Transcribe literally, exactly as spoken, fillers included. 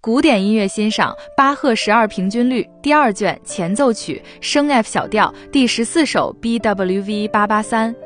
古典音乐欣赏巴赫十二平均律第二卷前奏曲升 F 小调第十四首 B W V 八八三。